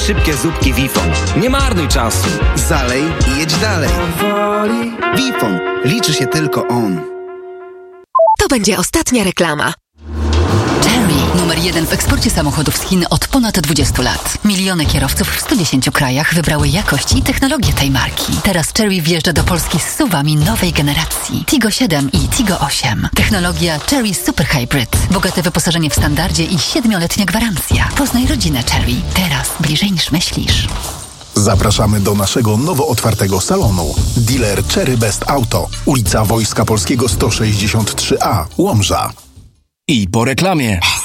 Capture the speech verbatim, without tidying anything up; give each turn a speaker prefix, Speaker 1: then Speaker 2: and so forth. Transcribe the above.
Speaker 1: szybkie zupki Wifon. Nie marnuj czasu.
Speaker 2: Zalej i jedź dalej. Wifon. Liczy się tylko on.
Speaker 3: To będzie ostatnia reklama.
Speaker 4: Chery, numer jeden w eksporcie samochodów z Chin od ponad dwudziestu lat. Miliony kierowców w stu dziesięciu krajach wybrały jakość i technologię tej marki. Teraz Chery wjeżdża do Polski z suwami nowej generacji. Tigo siedem i Tigo osiem. Technologia Chery Super Hybrid. Bogate wyposażenie w standardzie i siedmioletnia gwarancja. Poznaj rodzinę Chery. Teraz bliżej niż myślisz.
Speaker 5: Zapraszamy do naszego nowo otwartego salonu. Dealer Chery Best Auto. Ulica Wojska Polskiego sto sześćdziesiąt trzy A, Łomża.
Speaker 6: I po reklamie.